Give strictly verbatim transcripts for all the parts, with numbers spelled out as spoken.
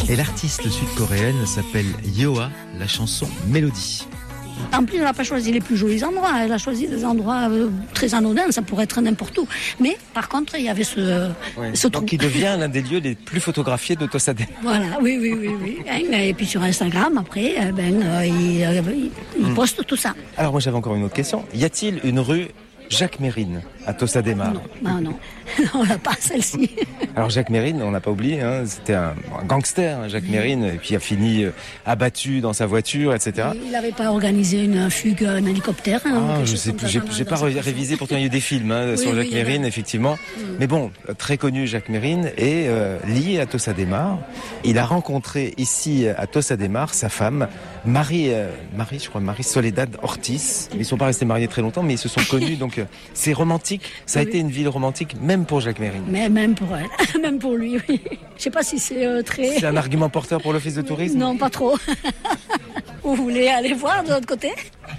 Et l'artiste sud-coréenne s'appelle Yoa, la chanson Mélodie. En plus, elle n'a pas choisi les plus jolis endroits, elle a choisi des endroits euh, très anodins, ça pourrait être n'importe où. Mais par contre, il y avait ce, ouais. ce trou. Donc il devient l'un des lieux les plus photographiés de Tossa de Mar. Voilà, oui, oui, oui. oui. Et puis sur Instagram, après, ben, euh, il, euh, il hmm. poste tout ça. Alors moi j'avais encore une autre question. Y a-t-il une rue Jacques Mérine à Tossa de Mar? Non, non, non. On n'a pas celle-ci. Alors Jacques Mérine, on n'a pas oublié, hein, c'était un, un gangster, hein, Jacques Mérine, et puis il a fini euh, abattu dans sa voiture, et cetera. Il n'avait pas organisé une fugue, un hélicoptère. Hein, ah, je sais plus, j'ai, j'ai pas ré- révisé, pourtant il y a eu des films hein, oui, sur Jacques oui, Mérine, a... effectivement. Mm. Mais bon, très connu Jacques Mérine, et euh, lié à Tossa de Mar. Il a rencontré ici à Tossa de Mar sa femme, Marie, euh, Marie, je crois, Marie Soledad Ortiz. Ils ne sont pas restés mariés très longtemps, mais ils se sont connus, donc euh, c'est romantique. Ça a oui. été une ville romantique, même pour Jacques Mérine. Mais même pour elle, même pour lui, oui. Je sais pas si c'est euh, très... C'est un argument porteur pour l'office de tourisme? Non, pas trop. Vous voulez aller voir de l'autre côté?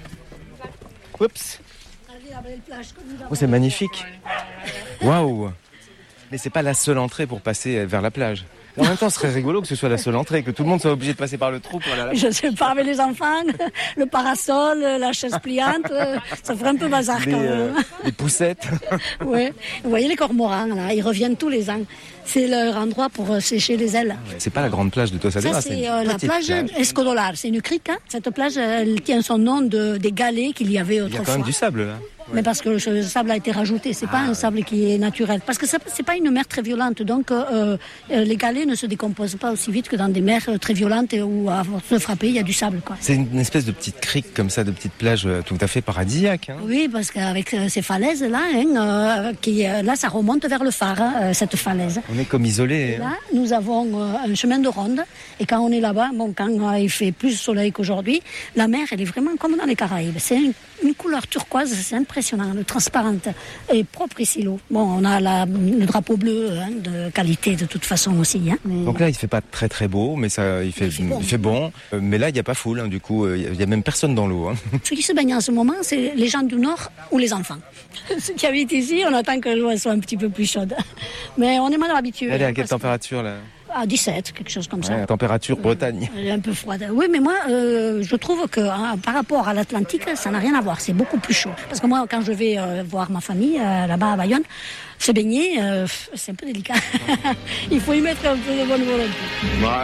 Oups. Oh, c'est magnifique. Waouh. Mais c'est pas la seule entrée pour passer vers la plage. En même temps, ce serait rigolo que ce soit la seule entrée, que tout le monde soit obligé de passer par le trou pour aller à la plage. Je sais pas, avec les enfants, le parasol, la chaise pliante, ça ferait un peu bazar les, quand même. Euh, les poussettes. Oui, vous voyez les cormorans, là, ils reviennent tous les ans. C'est leur endroit pour sécher les ailes. Ah ouais. C'est pas la grande plage de Tossa de Mar, c'est, c'est euh, la plage, plage. Escodolar, c'est une crique. Hein. Cette plage, elle tient son nom de, des galets qu'il y avait autrefois. Il y a quand même du sable là. Ouais. Mais parce que le sable a été rajouté, c'est ah, pas un sable qui est naturel. Parce que ça, c'est pas une mer très violente, donc euh, les galets ne se décomposent pas aussi vite que dans des mers très violentes où à se frapper, il y a du sable. Quoi. C'est une espèce de petite crique comme ça, de petite plage tout à fait paradisiaque. Hein. Oui, parce qu'avec ces falaises là, hein, euh, qui, là, ça remonte vers le phare, hein, cette falaise. On est comme isolé. Là, hein. Nous avons euh, un chemin de ronde, et quand on est là-bas, bon, quand euh, il fait plus soleil qu'aujourd'hui, la mer, elle est vraiment comme dans les Caraïbes. C'est une, une couleur turquoise, c'est impressionnant, transparente et propre ici l'eau. Bon, on a la, le drapeau bleu hein, de qualité de toute façon aussi. Hein, mais... Donc là, il fait pas très très beau, mais ça, il fait, il fait bon. Il fait bon. Euh, mais là, il n'y a pas foule, hein, du coup, il euh, n'y a même personne dans l'eau. Hein. Ceux qui se baignent en ce moment, c'est les gens du Nord ou les enfants. Ceux qui habitent ici, on attend que l'eau soit un petit peu plus chaude. Mais on est mal habitué. Elle est à quelle température là? À dix-sept, quelque chose comme ça. Ouais, température Bretagne. Elle est un peu froide. Oui, mais moi, euh, je trouve que hein, par rapport à l'Atlantique, ça n'a rien à voir. C'est beaucoup plus chaud. Parce que moi, quand je vais euh, voir ma famille euh, là-bas à Bayonne, se baigner, euh, c'est un peu délicat. Il faut y mettre un peu de bonne volonté.